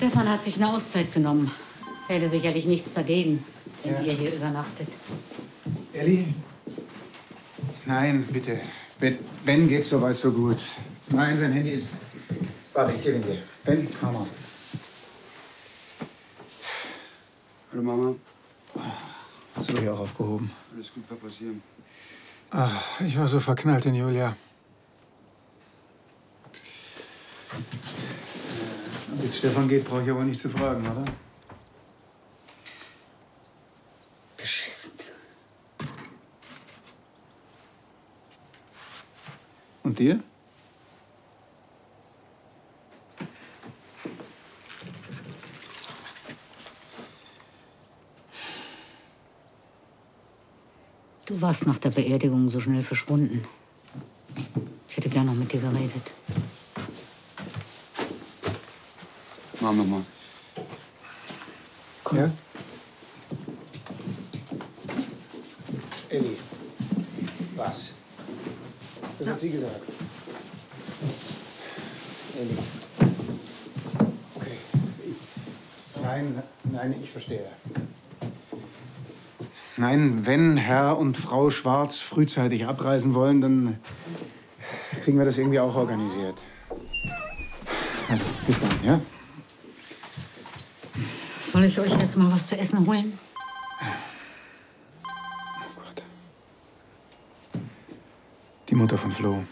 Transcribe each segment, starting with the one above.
Stefan hat sich eine Auszeit genommen. Hätte sicherlich nichts dagegen, wenn ihr hier übernachtet. Elli? Nein, bitte. Ben geht's soweit so gut. Nein, sein Handy ist... Warte, ich gebe ihn dir. Ben, komm mal. Hallo Mama. Hast du dich auch aufgehoben? Alles gut, Papa, ist hier. Ach, ich war so verknallt in Julia. Wie es Stefan geht, brauche ich aber nicht zu fragen, oder? Beschissen. Und dir? Du warst nach der Beerdigung so schnell verschwunden. Ich hätte gern noch mit dir geredet. Mom, nochmal. Komm. Ja? Elli. Was? Das hat sie gesagt. Elli. Okay. Nein, ich verstehe. Nein, wenn Herr und Frau Schwarz frühzeitig abreisen wollen, dann kriegen wir das irgendwie auch organisiert. Also, bis dann, ja? Soll ich euch jetzt mal was zu essen holen? Oh Gott. Die Mutter von Flo.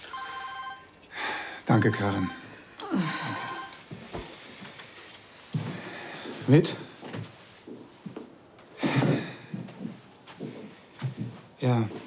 Danke, Karin. Mit? Ja.